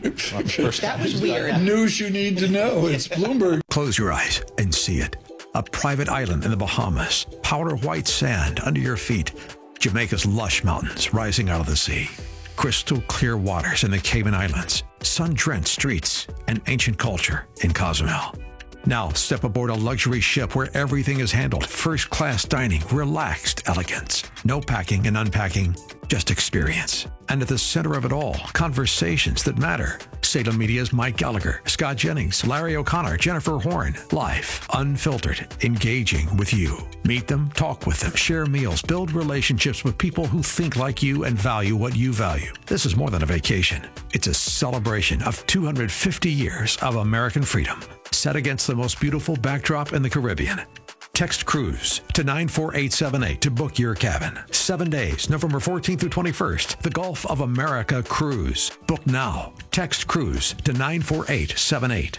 That was weird. News you need to know. It's Bloomberg. Close your eyes and see it. A private island in the Bahamas. Powder white sand under your feet. Jamaica's lush mountains rising out of the sea. Crystal clear waters in the Cayman Islands. Sun-drenched streets and ancient culture in Cozumel. Now step aboard a luxury ship where everything is handled. First-class dining, relaxed elegance. No packing and unpacking, just experience. And at the center of it all, conversations that matter. Salem Media's Mike Gallagher, Scott Jennings, Larry O'Connor, Jennifer Horn. Life, unfiltered, engaging with you. Meet them, talk with them, share meals, build relationships with people who think like you and value what you value. This is more than a vacation. It's a celebration of two hundred fifty years of American freedom, set against the most beautiful backdrop in the Caribbean. Text cruise to nine four eight seven eight to book your cabin. Seven days, November fourteenth through twenty-first. The Gulf of America Cruise. Book now. Text cruise to nine four eight seven eight.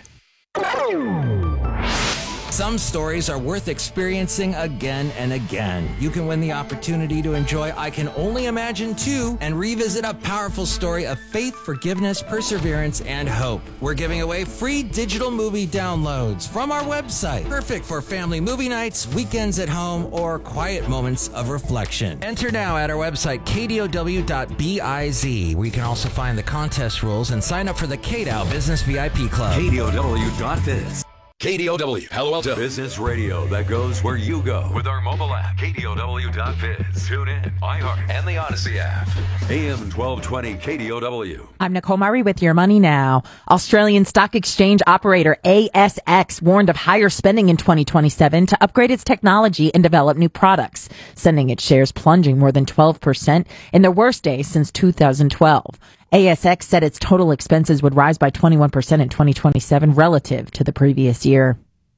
Some stories are worth experiencing again and again. You can win the opportunity to enjoy I Can Only Imagine two and revisit a powerful story of faith, forgiveness, perseverance, and hope. We're giving away free digital movie downloads from our website. Perfect for family movie nights, weekends at home, or quiet moments of reflection. Enter now at our website, K D O W dot biz, where you can also find the contest rules and sign up for the K D O W Business V I P Club. K D O W dot biz. K D O W, Palo Alto. Business radio that goes where you go. With our mobile app, K D O W dot biz. Tune in, iHeart, and the Odyssey app. A M twelve twenty K D O W. I'm Nicole Murray with Your Money Now. Australian stock exchange operator A S X warned of higher spending in twenty twenty-seven to upgrade its technology and develop new products, sending its shares plunging more than twelve percent in their worst day since two thousand twelve. A S X said its total expenses would rise by twenty-one percent in twenty twenty-seven relative to the previous year.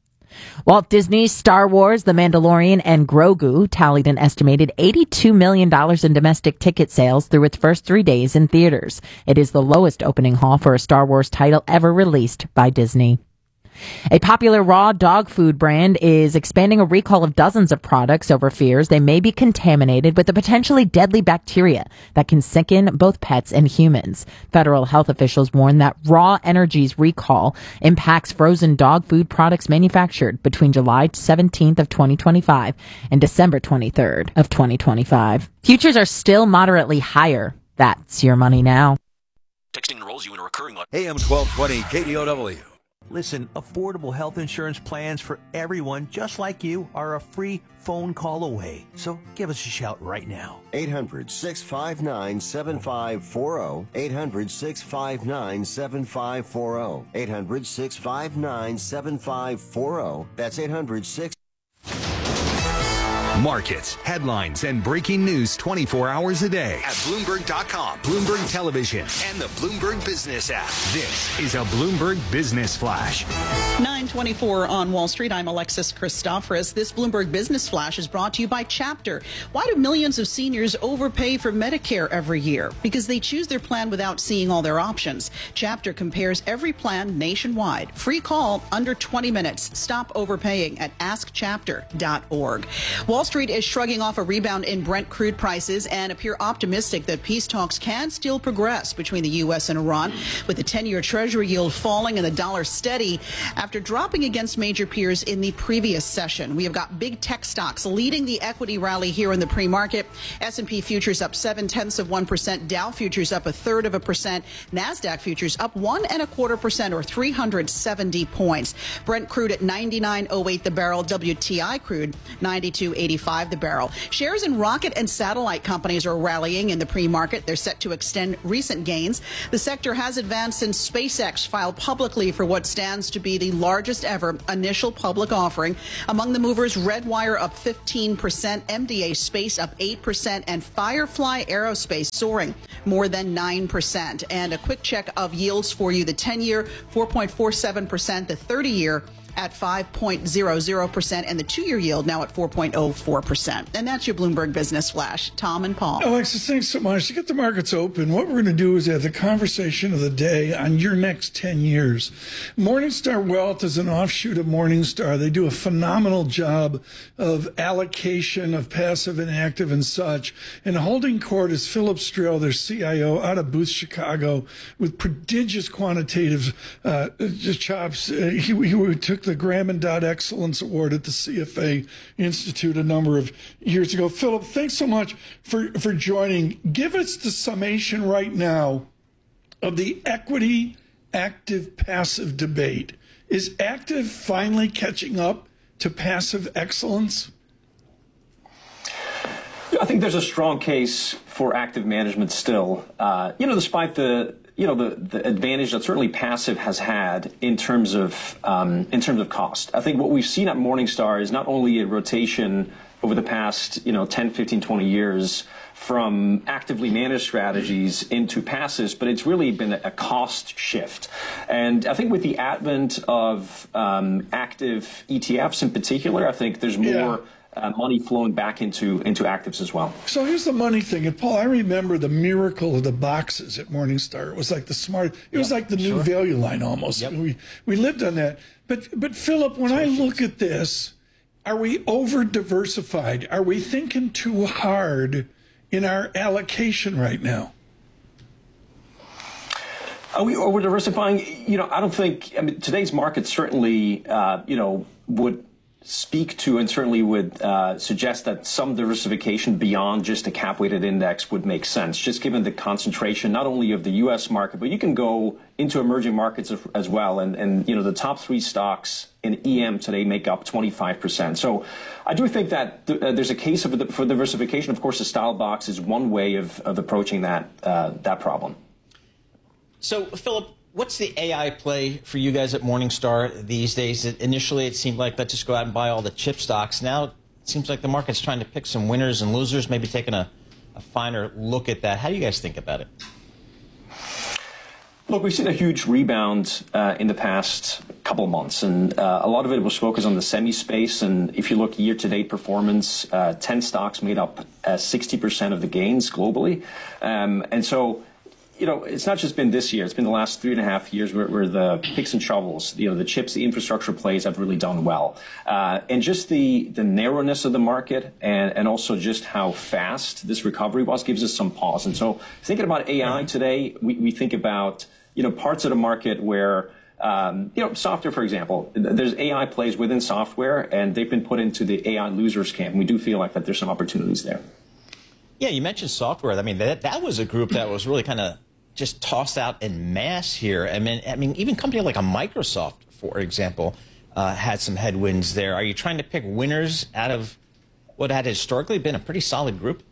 Walt Disney's Star Wars, The Mandalorian, and Grogu tallied an estimated eighty-two million dollars in domestic ticket sales through its first three days in theaters. It is the lowest opening haul for a Star Wars title ever released by Disney. A popular raw dog food brand is expanding a recall of dozens of products over fears they may be contaminated with a potentially deadly bacteria that can sicken both pets and humans. Federal health officials warn that Raw Energy's recall impacts frozen dog food products manufactured between July seventeenth of twenty twenty-five and December twenty-third of twenty twenty-five. Futures are still moderately higher. That's Your Money Now. Texting enrolls you in a recurring line. A M twelve twenty K D O W. Listen, affordable health insurance plans for everyone just like you are a free phone call away. So give us a shout right now. eight hundred, six five nine, seven five four zero. eight hundred, six five nine, seven five four zero. eight hundred, six five nine, seven five four zero. That's eight hundred, six. Markets, headlines, and breaking news twenty-four hours a day at Bloomberg dot com, Bloomberg Television, and the Bloomberg Business app. This is a Bloomberg Business Flash. nine twenty-four on Wall Street. I'm Alexis Christoforous. This Bloomberg Business Flash is brought to you by Chapter. Why do millions of seniors overpay for Medicare every year? Because they choose their plan without seeing all their options. Chapter compares every plan nationwide. Free call under twenty minutes. Stop overpaying at ask chapter dot org. Wall Street is shrugging off a rebound in Brent crude prices and appear optimistic that peace talks can still progress between the U S and Iran, with the ten-year Treasury yield falling and the dollar steady after dropping against major peers in the previous session. We have got big tech stocks leading the equity rally here in the pre-market. S and P futures up seven-tenths of one percent, Dow futures up a third of a percent, NASDAQ futures up one and a quarter percent or three hundred seventy points. Brent crude at ninety-nine oh eight the barrel, W T I crude ninety-two eighty-five the barrel. Shares in rocket and satellite companies are rallying in the pre-market. They're set to extend recent gains. The sector has advanced since SpaceX filed publicly for what stands to be the largest ever initial public offering. Among the movers, Redwire up fifteen percent, M D A Space up eight percent, and Firefly Aerospace soaring more than nine percent. And a quick check of yields for you. The ten-year, four point four seven percent. The thirty-year, at five point zero zero percent, and the two-year yield now at four point oh four percent. And that's your Bloomberg Business Flash. Tom and Paul. Alexis, thanks so much. To get the markets open, what we're going to do is have the conversation of the day on your next ten years. Morningstar Wealth is an offshoot of Morningstar. They do a phenomenal job of allocation of passive and active and such. And holding court is Philip Strill, their C I O, out of Booth, Chicago, with prodigious quantitative uh, chops. Uh, he, he took the Graham and Dodd Excellence Award at the C F A Institute a number of years ago. Philip, thanks so much for, for joining. Give us the summation right now of the equity active passive debate Is active finally catching up to passive excellence? I think there's a strong case for active management still. Uh, you know, despite the you know the, the advantage that certainly passive has had in terms of um, in terms of cost. I think what we've seen at Morningstar is not only a rotation over the past you know ten, fifteen, twenty years from actively managed strategies into passives, but it's really been a cost shift. And I think with the advent of um, active E T Fs in particular, I think there's more. Yeah. Uh, money flowing back into into actives as well. So here's the money thing. And Paul, I remember the miracle of the boxes at Morningstar. It was like the smart, it yep. was like the new sure. value line almost. Yep. We we lived on that. But but Philip, when I look at this, are we over diversified? Are we thinking too hard in our allocation right now? Are we over diversifying? You know, I don't think. I mean, today's market certainly, uh, you know, would. speak to and certainly would uh, suggest that some diversification beyond just a cap-weighted index would make sense, just given the concentration not only of the U S market, but you can go into emerging markets as well. And, and you know, the top three stocks in E M today make up twenty-five percent. So I do think that th- uh, there's a case of, for diversification. Of course, the style box is one way of, of approaching that, uh, that problem. So, Philip, what's the A I play for you guys at Morningstar these days? It, initially, it seemed like let's just go out and buy all the chip stocks. Now, it seems like the market's trying to pick some winners and losers, maybe taking a, a finer look at that. How do you guys think about it? Look, we've seen a huge rebound uh, in the past couple of months, and uh, a lot of it was focused on the semi space. And if you look year-to-date performance, uh, ten stocks made up uh, sixty percent of the gains globally. Um, and so, you know, it's not just been this year. It's been the last three and a half years where, where the picks and shovels, you know, the chips, the infrastructure plays have really done well. Uh, and just the, the narrowness of the market and, and also just how fast this recovery was gives us some pause. And so thinking about A I today, we, we think about, you know, parts of the market where, um, you know, software, for example, there's A I plays within software, and they've been put into the A I losers camp. We do feel like that there's some opportunities there. Yeah, you mentioned software. I mean, that that was a group that was really kind of just tossed out en masse here. I mean, I mean, even company like a Microsoft, for example, uh, had some headwinds there. Are you trying to pick winners out of what had historically been a pretty solid group?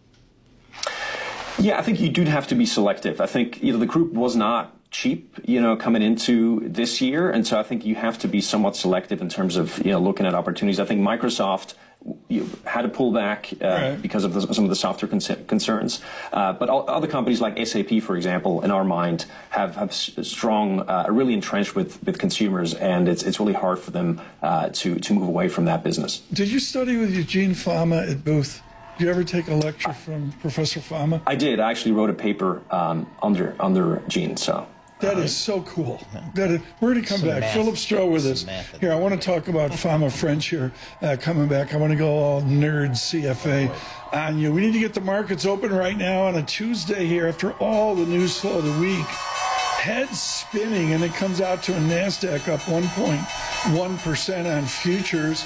Yeah, I think you do have to be selective. I think, you know, the group was not cheap, you know, coming into this year. And so I think you have to be somewhat selective in terms of, you know, looking at opportunities. I think Microsoft you had to pull back uh, right. because of the, some of the software con- concerns. Uh, but all, other companies like S A P, for example, in our mind, have, have strong, uh, really entrenched with, with consumers, and it's it's really hard for them uh, to, to move away from that business. Did you study with Eugene Fama at Booth? Did you ever take a lecture from Professor Fama? I did. I actually wrote a paper um, under under Gene, so. That is so cool. That is, we're going to come Some back. Math. Philip Stroh with us. Here, I want to talk about Fama French here uh, coming back. I want to go all nerd C F A on you. We need to get the markets open right now on a Tuesday here after all the news flow of the week. Heads spinning, and it comes out to a NASDAQ up one point one percent on futures.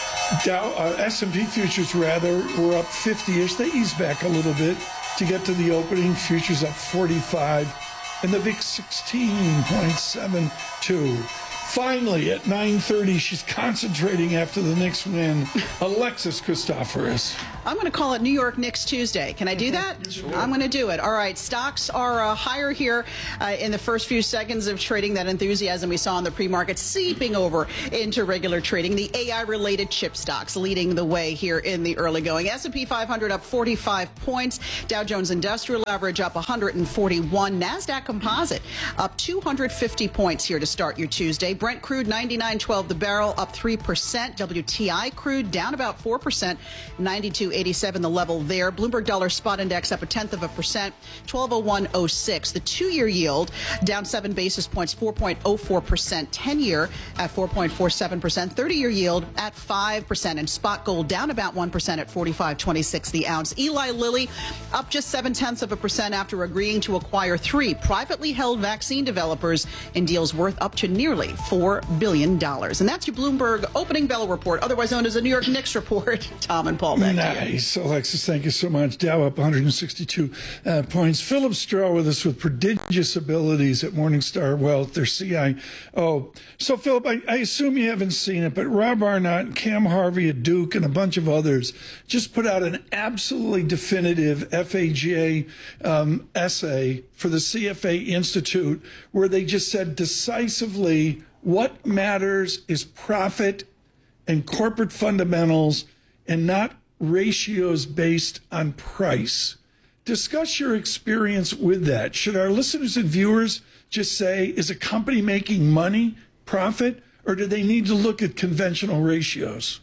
Dow, uh, S and P futures, rather, were up fifty-ish. They eased back a little bit to get to the opening. Futures up forty-five. And the V I X sixteen point seven two. Finally, at nine thirty, she's concentrating after the Knicks win. Alexis Christoforous. I'm going to call it New York Knicks Tuesday. Can I do that? Sure. I'm going to do it. All right. Stocks are uh, higher here uh, in the first few seconds of trading. That enthusiasm we saw in the pre-market seeping over into regular trading. The A I-related chip stocks leading the way here in the early going. S and P five hundred up forty-five points. Dow Jones Industrial Average up one hundred forty-one. NASDAQ Composite up two hundred fifty points here to start your Tuesday. Brent crude ninety-nine twelve the barrel up three percent. W T I crude down about four percent. ninety-two eighty-seven the level there. Bloomberg Dollar Spot Index up a tenth of a percent. twelve oh one oh six. The two-year yield down seven basis points, four point oh four percent. ten-year at four point four seven percent. thirty-year yield at five percent. And spot gold down about one percent at forty-five twenty-six the ounce. Eli Lilly up just seven tenths of a percent after agreeing to acquire three privately held vaccine developers in deals worth up to nearly four billion dollars. And that's your Bloomberg opening bell report, otherwise known as a New York Knicks report. Tom and Paul, back to you. Nice. Alexis, thank you so much. Dow up one hundred sixty-two uh, points. Philip Straw with us with prodigious abilities at Morningstar Wealth, their C I O. So, Philip, I, I assume you haven't seen it, but Rob Arnott and Cam Harvey at Duke and a bunch of others just put out an absolutely definitive F A G A um, essay for the C F A Institute where they just said decisively what matters is profit and corporate fundamentals and not ratios based on price. Discuss your experience with that. Should our listeners and viewers just say, is a company making money, profit, or do they need to look at conventional ratios?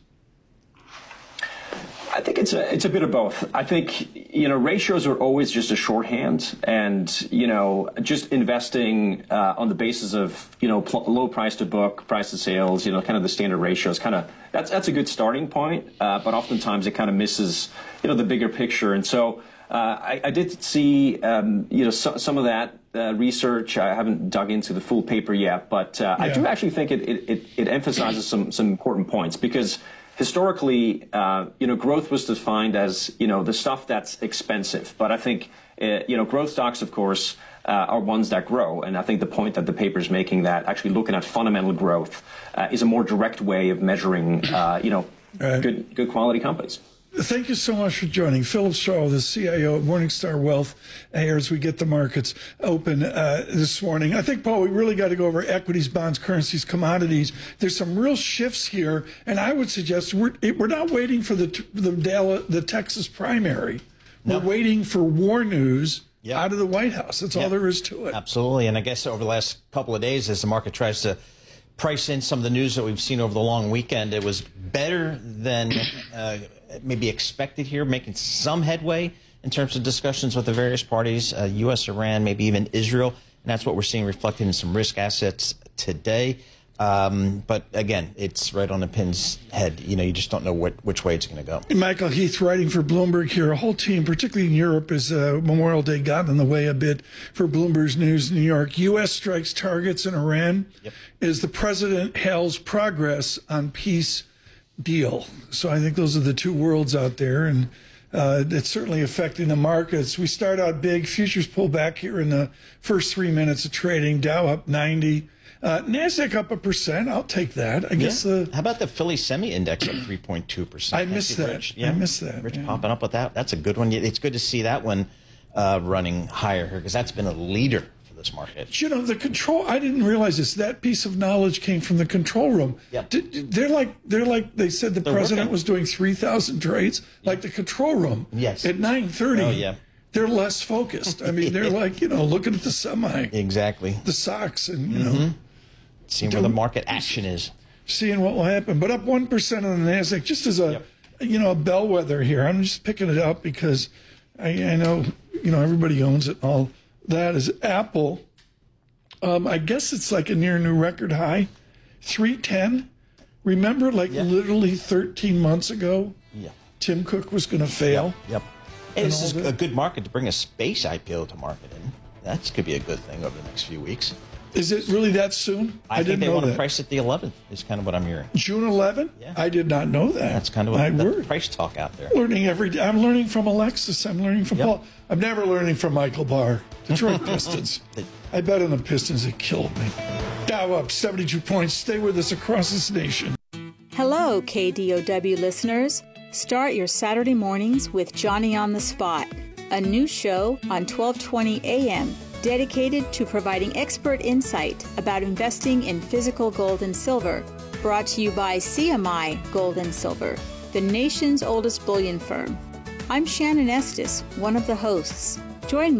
I think it's a it's a bit of both. I think, you know, ratios are always just a shorthand, and, you know, just investing uh, on the basis of, you know, pl- low price to book, price to sales, you know, kind of the standard ratios, kind of that's that's a good starting point. Uh, but oftentimes it kind of misses, you know, the bigger picture. And so uh, I, I did see, um, you know, so, some of that uh, research. I haven't dug into the full paper yet, but uh, yeah. I do actually think it it, it, it emphasizes some some important points because. Historically, uh, you know, growth was defined as, you know, the stuff that's expensive. But I think, uh, you know, growth stocks, of course, uh, are ones that grow. And I think the point that the paper is making that actually looking at fundamental growth uh, is a more direct way of measuring, uh, you know, right. good good quality companies. Thank you so much for joining. Philip Straw, the C I O at Morningstar Wealth, here as we get the markets open uh, this morning. I think, Paul, we really got to go over equities, bonds, currencies, commodities. There's some real shifts here, and I would suggest we're, we're not waiting for the the, Dallas, the Texas primary. We're no. waiting for war news yep. out of the White House. That's yep. all there is to it. Absolutely, and I guess over the last couple of days, as the market tries to price in some of the news that we've seen over the long weekend, it was better than uh, maybe expected here, making some headway in terms of discussions with the various parties, uh, U S, Iran, maybe even Israel. And that's what we're seeing reflected in some risk assets today. Um, but again, it's right on the pin's head. You know, you just don't know what, which way it's going to go. Michael Heath writing for Bloomberg here. A whole team, particularly in Europe, as uh, Memorial Day got in the way a bit for Bloomberg's News New York. U S strikes targets in Iran yep. as the president hails progress on peace deal. So I think those are the two worlds out there, and uh, it's certainly affecting the markets. We start out big. Futures pull back here in the first three minutes of trading. Dow up ninety. Uh, NASDAQ up a percent. I'll take that. I yeah. guess the. How about the Philly Semi Index up three point two percent? I missed that. Rich, yeah. I missed that. Rich yeah. popping up with that. That's a good one. It's good to see that one uh, running higher here because that's been a leader for this market. You know, the control. I didn't realize this. That piece of knowledge came from the control room. Yeah. They're like they're like they said the they're president working. was doing three thousand trades. Yeah. Like the control room. Yes. At nine thirty. Oh yeah. They're less focused. I mean, they're like you know looking at the semi. Exactly. The stocks and you mm-hmm. know. Seeing where the market action is. Seeing what will happen. But up one percent on the NASDAQ, just as a, yep. you know, a bellwether here. I'm just picking it up because I, I know, you know, everybody owns it and all that is Apple. Um, I guess it's like a near new record high, three ten. Remember, like yeah. literally thirteen months ago, yeah. Tim Cook was going to fail? Yep. yep. And, and this is that. a good market to bring a space I P O to market in. That could be a good thing over the next few weeks. Is it really that soon? I, I think didn't they know want that. to price it the eleventh is kind of what I'm hearing. June eleventh? Yeah. I did not know that. That's kind of what the price talk out there. Learning every day. I'm learning from Alexis. I'm learning from yep. Paul. I'm never learning from Michael Barr. Detroit Pistons. I bet on the Pistons. It killed me. Dow up seventy-two points. Stay with us across this nation. Hello, K D O W listeners. Start your Saturday mornings with Johnny on the Spot, a new show on twelve twenty A M dedicated to providing expert insight about investing in physical gold and silver. Brought to you by C M I Gold and Silver, the nation's oldest bullion firm. I'm Shannon Estes, one of the hosts. Join me